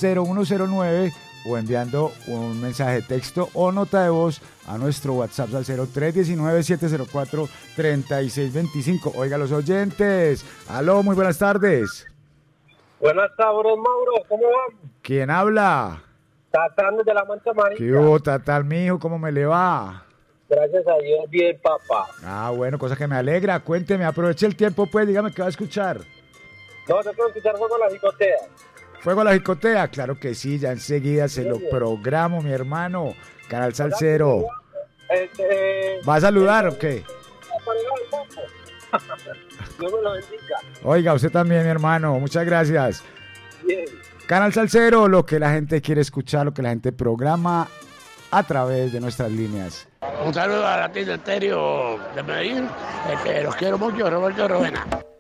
0109 o enviando un mensaje de texto o nota de voz a nuestro WhatsApp al 0319-704-3625. Oiga, los oyentes. Aló, muy buenas tardes. Buenas tardes, Mauro. ¿Cómo vamos? ¿Quién habla? Tatán de la Mancha Amarilla. ¿Qué hubo, Tatán, mijo? ¿Cómo me le va? Gracias a Dios, bien, papá. Bueno, cosa que me alegra. Cuénteme, aproveche el tiempo, pues, dígame qué va a escuchar. No, yo quiero escuchar Fuego a la Jicotea. ¿Fuego a la Jicotea? Claro que sí, ya enseguida se lo programo, mi hermano. Canal Salsero. ¿Va a saludar o qué? Dios me lo bendiga. Oiga, usted también, mi hermano. Muchas gracias. Bien. Canal Salsero, lo que la gente quiere escuchar, lo que la gente programa a través de nuestras líneas. Un saludo a la tienda Estéreo de Medellín. Los quiero mucho, Roberto Rovena.